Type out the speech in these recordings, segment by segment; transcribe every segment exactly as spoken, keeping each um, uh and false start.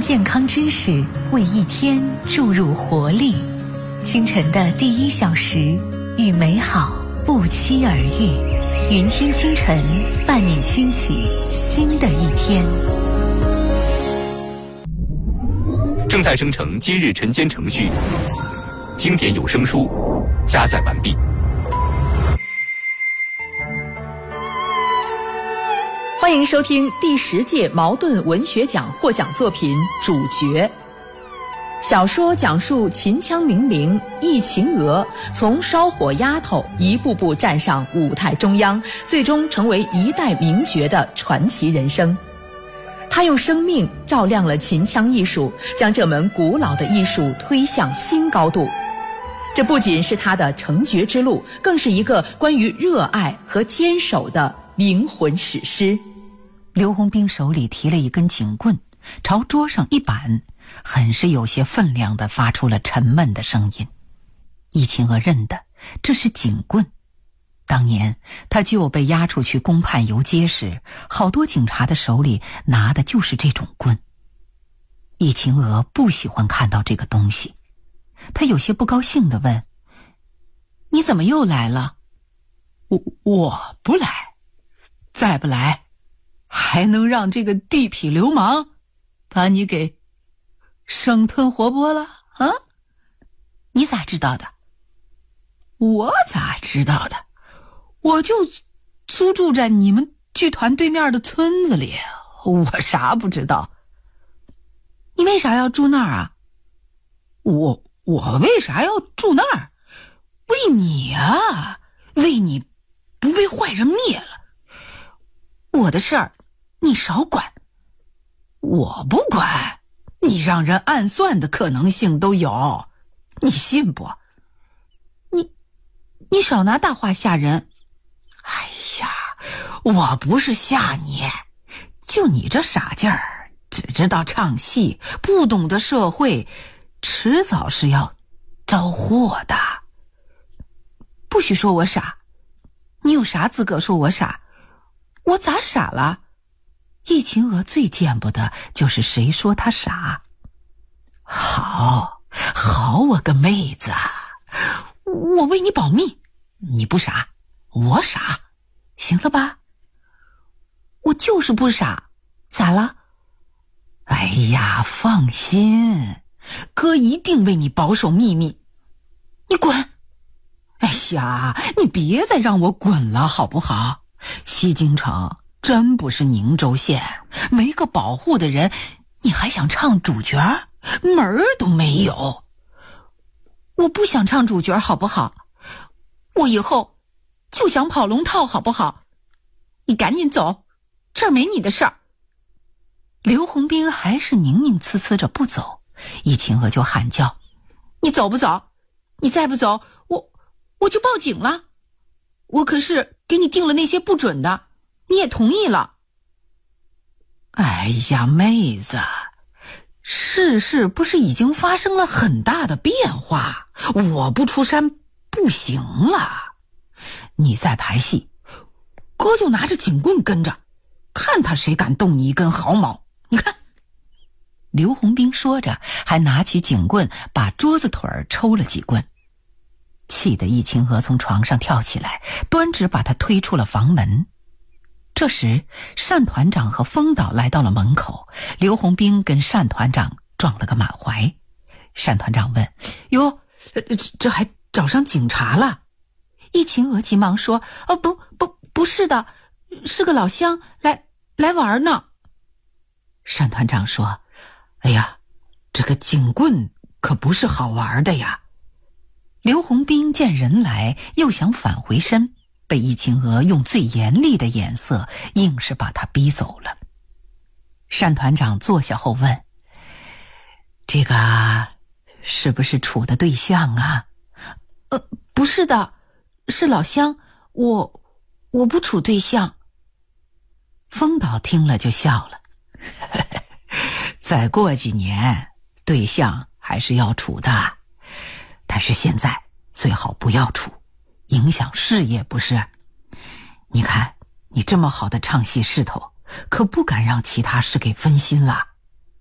健康知识，为一天注入活力。清晨的第一小时，与美好不期而遇。云听清晨，伴你轻启新的一天。 正在生成今日晨间程序，经典有声书加载完毕。 欢迎收听第十届茅盾文学奖获奖作品《主角》。小说讲述秦腔名伶易秦娥从烧火丫头一步步站上舞台中央，最终成为一代名角的传奇人生。她用生命照亮了秦腔艺术，将这门古老的艺术推向新高度。这不仅是她的成角之路，更是一个关于热爱和坚守的灵魂史诗。 刘洪兵手里提了一根警棍，朝桌上一板，很是有些分量地发出了沉闷的声音。易秦娥认得这是警棍，当年他舅被押出去公判游街时，好多警察的手里拿的就是这种棍。易秦娥不喜欢看到这个东西，他有些不高兴地问：你怎么又来了？ 我我不来，再不来还能让这个地痞流氓把你给生吞活剥了啊？ 你咋知道的？ 我咋知道的？我就租住在你们剧团对面的村子里，我啥不知道。 你为啥要住那儿啊？ 我我为啥要住那儿？为你啊，为你不被坏人灭了。我的事儿你少管。我不管，你让人暗算的可能性都有，你信不？ 你你少拿大话吓人。 哎呀，我不是吓你，就你这傻劲儿，只知道唱戏，不懂得社会，迟早是要招祸的。 不许说我傻，你有啥资格说我傻？我咋傻了？易秦娥最见不得就是谁说她傻。 好好，我个妹子，我为你保密，你不傻，我傻，行了吧？ 我就是不傻，咋了？ 哎呀，放心，哥一定为你保守秘密。你滚！哎呀，你别再让我滚了好不好？西京城真不是宁州县，没个保护的人，你还想唱主角？门儿都没有。 我不想唱主角好不好？我以后就想跑龙套好不好？你赶紧走，这儿没你的事儿。 刘洪兵还是宁宁呲呲着不走，易秦娥就喊叫：你走不走？你再不走，我我就报警了。我可是给你定了那些不准的，你也同意了。 哎呀，妹子，世事不是已经发生了很大的变化，我不出山不行了。你再排戏，哥就拿着警棍跟着，看他谁敢动你一根毫毛。你看。 刘洪兵说着，还拿起警棍把桌子腿儿抽了几棍。气得易秦娥从床上跳起来，端直把他推出了房门。这时单团长和风导来到了门口，刘洪兵跟单团长撞了个满怀。单团长问： 哟，这还找上警察了？ 易秦娥急忙说：哦，不不不是的，是个老乡来来玩呢。 单团长说：哎呀，这个警棍可不是好玩的呀。 刘洪兵见人来，又想返回身，被易秦娥用最严厉的眼色硬是把他逼走了。单团长坐下后问：这个是不是处的对象啊？呃，不是的，是老乡，我我不处对象。风导听了就笑了： 再过几年对象还是要处的，但是现在最好不要处，影响事业不是？你看你这么好的唱戏势头，可不敢让其他事给分心了。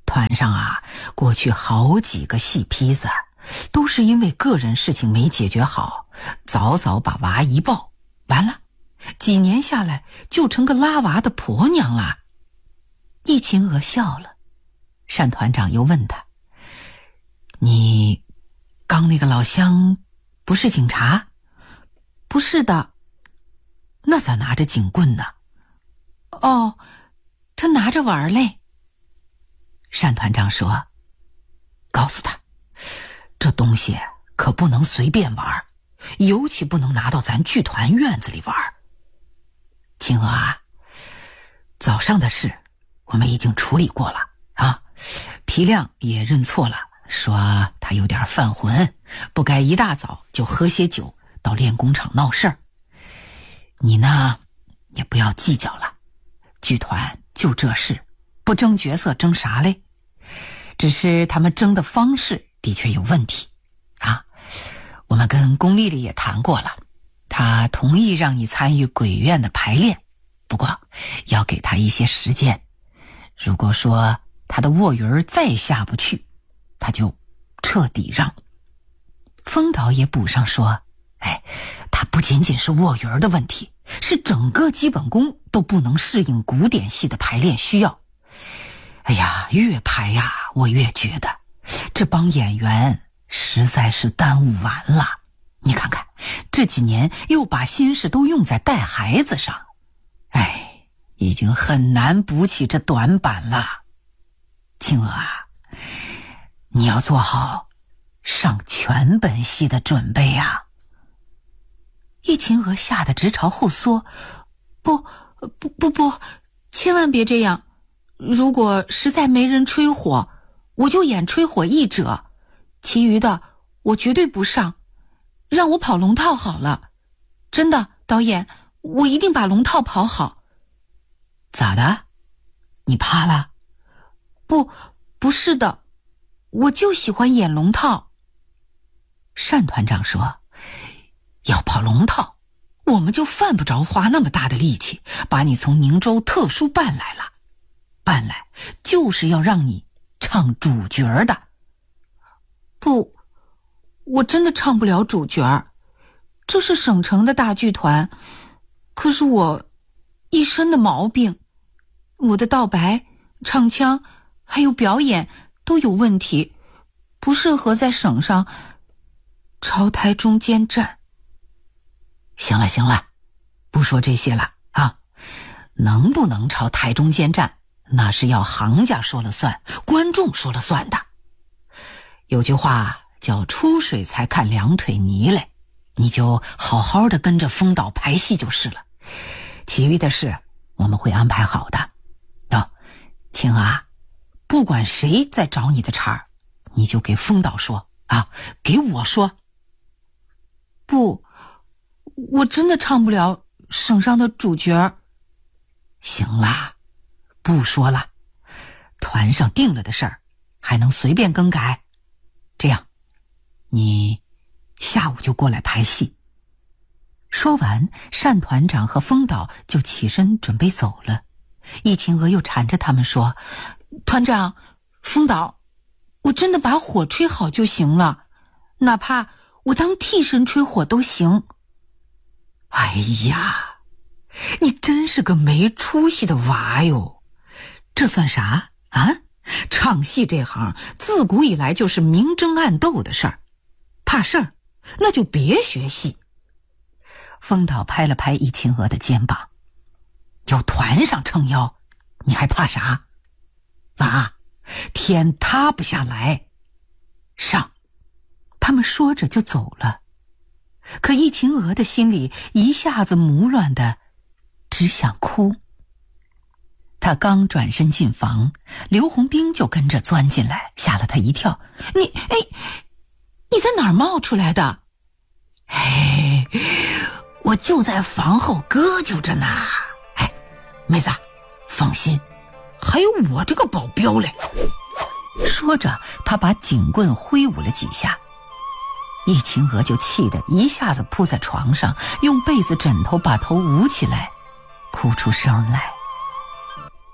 团上啊，过去好几个细坯子，都是因为个人事情没解决好，早早把娃一抱，完了，几年下来就成个拉娃的婆娘了。易秦娥笑了，单团长又问他：“你刚那个老乡不是警察？”“不是的。”“那咋拿着警棍呢？”“哦，他拿着玩嘞。”单团长说：“告诉他，这东西可不能随便玩，尤其不能拿到咱剧团院子里玩。秦娥啊，早上的事我们已经处理过了啊，皮亮也认错了，说他有点犯浑，不该一大早就喝些酒到练功场闹事儿。你呢，也不要计较了，剧团就这事，不争角色争啥嘞？只是他们争的方式的确有问题啊。我们跟龚丽丽也谈过了，她同意让你参与鬼院的排练，不过要给她一些时间。如果说她的卧云再下不去，她就彻底让。风导也补上说，哎，她不仅仅是卧云的问题，是整个基本功都不能适应古典戏的排练需要。哎呀，越排呀，我越觉得这帮演员实在是耽误完了。你看看，这几年又把心思都用在带孩子上，哎，已经很难补起这短板了。青娥啊，你要做好上全本戏的准备啊。易秦娥吓得直朝后缩，不不不不，千万别这样，如果实在没人吹火，我就演吹火译者，其余的我绝对不上，让我跑龙套好了。真的，导演，我一定把龙套跑好。咋的？你怕了？不，不是的，我就喜欢演龙套。单团长说，要跑龙套，我们就犯不着花那么大的力气把你从宁州特殊办来了，办来就是要让你唱主角的。不，我真的唱不了主角，这是省城的大剧团，可是我一身的毛病，我的道白、唱腔还有表演都有问题，不适合在省上朝台中间站。行了行了，不说这些了啊！能不能朝台中间站，那是要行家说了算，观众说了算的。有句话叫出水才看两腿泥嘞，你就好好的跟着风导排戏就是了，其余的事我们会安排好的。哦，青啊，不管谁在找你的茬儿，你就给风导说啊，给我说。不，我真的唱不了省上的主角。行啦，不说了，团上定了的事儿还能随便更改？这样，你下午就过来排戏。说完，单团长和风导就起身准备走了。易秦娥又缠着他们说，团长、风导，我真的把火吹好就行了，哪怕我当替身吹火都行。哎呀，你真是个没出息的娃哟！这算啥啊？唱戏这行自古以来就是明争暗斗的事儿，怕事儿那就别学戏。风导拍了拍易秦娥的肩膀，有团上撑腰，你还怕啥？娃，天塌不下来，上！他们说着就走了。可易秦娥的心里一下子胡乱的只想哭。他刚转身进房，刘洪兵就跟着钻进来，吓了他一跳。你哎，你在哪儿冒出来的？哎，我就在房后搁就着呢。哎，妹子放心，还有我这个保镖嘞。说着他把警棍挥舞了几下，易秦娥就气得一下子扑在床上，用被子枕头把头捂起来，哭出声来。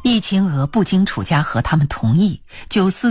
易秦娥不经楚家和他们同意，就私